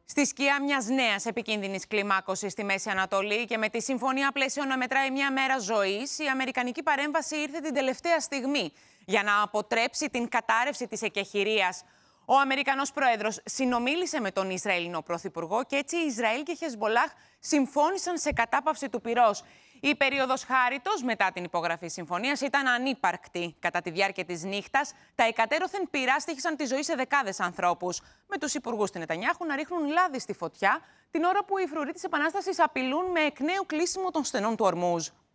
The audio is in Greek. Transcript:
Στη σκιά μιας νέας επικίνδυνης κλιμάκωσης στη Μέση Ανατολή και με τη συμφωνία πλαίσιο να μετράει μια μέρα ζωής, η αμερικανική παρέμβαση ήρθε την τελευταία στιγμή για να αποτρέψει την κατάρρευση της εκεχηρίας. Ο Αμερικανός Πρόεδρος συνομίλησε με τον Ισραηλινό Πρωθυπουργό και έτσι Ισραήλ και Χεσμολάχ συμφώνησαν σε κατάπαυση του πυρός. Η περίοδος χάριτος μετά την υπογραφή συμφωνίας ήταν ανύπαρκτη. Κατά τη διάρκεια της νύχτας, τα εκατέρωθεν πυρά στοίχησαν τη ζωή σε δεκάδες ανθρώπους, με τους υπουργούς του Νετανιάχου να ρίχνουν λάδι στη φωτιά, την ώρα που οι φρουροί της Επανάστασης απειλούν με εκ νέου κλείσιμο των στενών του Ορμούζ.